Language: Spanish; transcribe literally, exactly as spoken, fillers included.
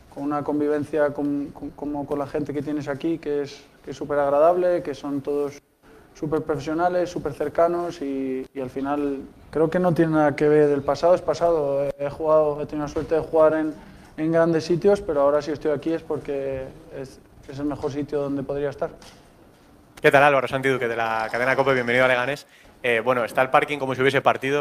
con una convivencia con, con, como con la gente que tienes aquí, que es que es súper agradable, que son todos súper profesionales, súper cercanos y, y al final creo que no tiene nada que ver, el pasado es pasado. He jugado, he tenido la suerte de jugar en, en grandes sitios, pero ahora si estoy aquí es porque es, es el mejor sitio donde podría estar. ¿Qué tal, Álvaro? Santi Duque de la cadena COPE, bienvenido a Leganés. Eh, bueno, está el parking como si hubiese partido.